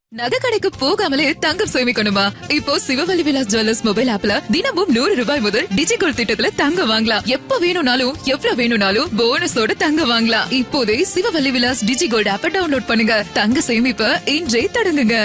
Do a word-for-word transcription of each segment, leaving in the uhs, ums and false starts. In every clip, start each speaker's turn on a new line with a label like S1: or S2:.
S1: நகை கடைக்கு போகாமலே தங்கம் சேமிக்கணுமா? இப்போ சிவவழி விலாஸ் ஜுவல்லர்ஸ் மொபைல் ஆப்ல தினமும் நூறு ரூபாய் முதல் டிஜிகோல்ட் திட்டத்துல தங்கம் வாங்கலாம். எப்ப வேணும்னாலும் எவ்வளவு வேணும்னாலும் போனஸோட தங்கம் வாங்கலாம். இப்போதே சிவவழி விலாஸ் டிஜிகோல்ட் ஆப்பை டவுன்லோட் பண்ணுங்க. தங்க சேமிப்ப இன்றே தொடங்குங்க.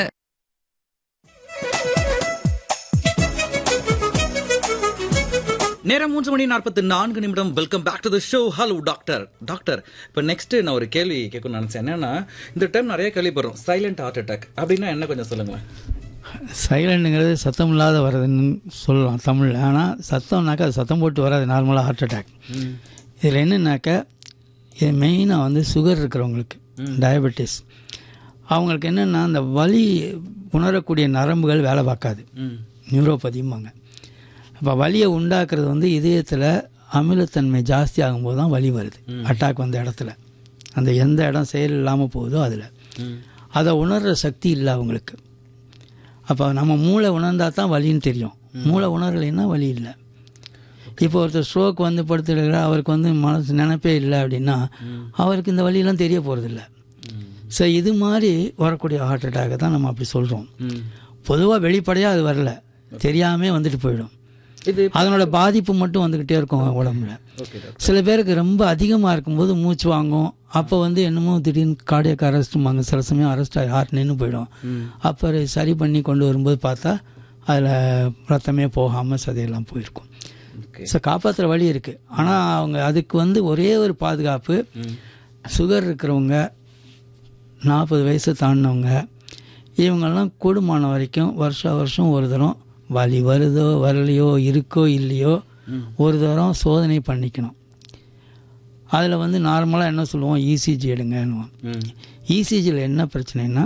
S2: நேரம் மூன்று மணி நாற்பத்தி நான்கு நிமிடம். Welcome back to the show. Hello doctor. Doctor, இப்போ நெக்ஸ்ட் நான் ஒரு கேள்வி கேட்கணும்னு நினைச்சேன். என்னன்னா, இந்த டைம் நிறைய கேள்விப்படுறோம் சைலண்ட் ஹார்ட் அட்டாக் அப்படின்னா என்ன, கொஞ்சம் சொல்லுங்களேன்.
S3: சைலண்ட்டுங்கிறது சத்தம் இல்லாத வர்றதுன்னு சொல்லலாம் தமிழில். ஆனால் சத்தம்னாக்கா அது சத்தம் போட்டு வராது, நார்மலாக ஹார்ட் அட்டாக். இதில் என்னன்னாக்கா, இது மெயினாக வந்து சுகர் இருக்கிறவங்களுக்கு, டயபெட்டிஸ், அவங்களுக்கு என்னென்னா அந்த வலி உணரக்கூடிய நரம்புகள் வேலை பார்க்காது, நியூரோபதிம்பாங்க. இப்போ வலியை உண்டாக்குறது வந்து இதயத்தில் அமிலத்தன்மை ஜாஸ்தி ஆகும்போது தான் வலி வருது. அட்டாக் வந்த இடத்துல அந்த எந்த இடம் செயல் இல்லாமல் போகுதோ அதில் அதை உணர்கிற சக்தி இல்லை அவங்களுக்கு. அப்போ நம்ம மூளை உணர்ந்தால் தான் வலின்னு தெரியும். மூளை உணரலைன்னா வலி இல்லை. இப்போ ஒருத்தர் ஸ்ட்ரோக் வந்து படுத்துடுற, அவருக்கு வந்து மனசு நினைப்பே இல்லை அப்படின்னா அவருக்கு இந்த வலியெல்லாம் தெரிய போகிறதில்ல. ஸோ இது மாதிரி வரக்கூடிய ஹார்ட் அட்டாக்கை தான் நம்ம அப்படி சொல்கிறோம். பொதுவாக வெளிப்படையாக அது வரல, தெரியாமே வந்துட்டு போயிடும். அதனோட பாதிப்பு மட்டும் வந்துக்கிட்டே இருக்கும் உடம்புல. சில பேருக்கு ரொம்ப அதிகமாக இருக்கும்போது மூச்சு வாங்கும். அப்போ வந்து என்னமோ திடீர்னு கார்டியக் அரெஸ்ட்டுமாங்க, சில சமயம் அரெஸ்ட் ஆகி ஹார்ட் நின்று போயிடும். அப்போ சரி பண்ணி கொண்டு வரும்போது பார்த்தா அதில் ரத்தமே போகாமல் சதையெல்லாம் போயிருக்கும். ஸோ காப்பாற்றுற வழி இருக்குது. ஆனால் அவங்க அதுக்கு வந்து ஒரே ஒரு பாதுகாப்பு, சுகர் இருக்கிறவங்க, நாற்பது வயசு தாண்டினவங்க, இவங்கெல்லாம் கூடுமான வரைக்கும் வருஷம் வருஷம் ஒரு தரம் வலி வருதோ வரலையோ இருக்கோ இல்லையோ ஒரு தரம் சோதனை பண்ணிக்கணும். அதில் வந்து நார்மலாக என்ன சொல்லுவோம், இசிஜி எடுங்கன்னுவோம். இசிஜியில் என்ன பிரச்சனைனா,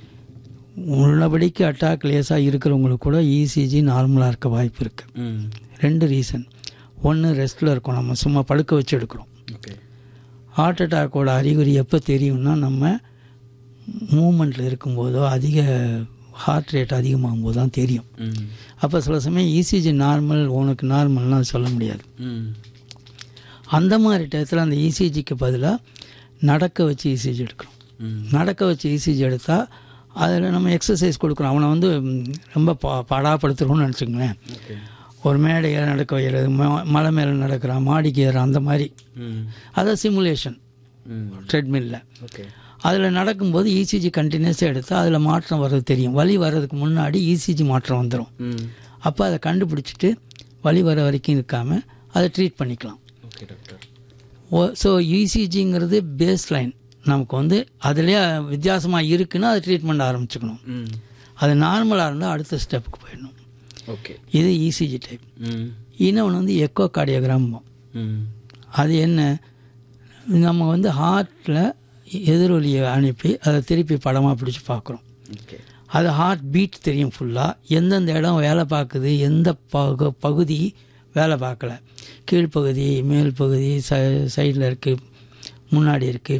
S3: உள்ளபடிக்கு அட்டாக் லேசாக இருக்கிறவங்களுக்கு கூட இசிஜி நார்மலாக இருக்க வாய்ப்பு இருக்குது. ரெண்டு ரீசன். ஒன்று, ரெஸ்ட்டில் இருக்கும், நம்ம சும்மா படுக்க வச்சு எடுக்கிறோம். ஹார்ட் அட்டாக்கோட அறிகுறி எப்போ தெரியும்னா, நம்ம மூமெண்ட்டில் இருக்கும்போதோ அதிக ஹார்ட் ரேட் அதிகமாகும் போது தான் தெரியும். அப்போ சில சமயம் இசிஜி நார்மல், உனக்கு நார்மல்னால் சொல்ல முடியாது. அந்த மாதிரி டயத்தில் அந்த இசிஜிக்கு பதிலாக நடக்க வச்சு இசிஜி எடுக்கிறோம். நடக்க வச்சு இசிஜி எடுத்தால் அதில் நம்ம எக்ஸசைஸ் கொடுக்குறோம். அவனை வந்து ரொம்ப பா பாடாப்படுத்துகிறோம்னு நினச்சிங்களேன். ஒரு மேடையில் நடக்க வைக்கிறது, மலை மேலே நடக்கிறான், மாடிக்கு ஏறுறான், அந்த மாதிரி. அதான் சிமுலேஷன் ட்ரெட்மில்ல. அதில் நடக்கும்போது இசிஜி கண்டினியூஸாக எடுத்தால் அதில் மாற்றம் வர்றது தெரியும். வலி வர்றதுக்கு முன்னாடி இசிஜி மாற்றம் வந்துடும். அப்போ அதை கண்டுபிடிச்சிட்டு வலி வர வரைக்கும் இருக்காமல் அதை ட்ரீட் பண்ணிக்கலாம். ஓ ஸோ இசிஜிங்கிறது பேஸ் லைன். நமக்கு வந்து அதுலேயே வித்தியாசமாக இருக்குன்னா அதை ட்ரீட்மெண்ட் ஆரம்பிச்சுக்கணும். அது நார்மலாக இருந்தால் அடுத்த ஸ்டெப்புக்கு போயிடணும். ஓகே, இது இசிஜி டைப். இன்னொன்று வந்து எக்கோ கார்டியோகிராம். அது என்ன, நம்ம வந்து ஹார்ட்டில் எதிரொலியை அனுப்பி அதை திருப்பி படமாக பிடிச்சி பார்க்குறோம். அது ஹார்ட் பீட் தெரியும் ஃபுல்லாக, எந்தெந்த இடம் வேலை பார்க்குது, எந்த பகு பகுதி வேலை பார்க்கல, கீழ்ப்பகுதி, மேல் பகுதி, ச சைடில் இருக்குது, முன்னாடி இருக்குது,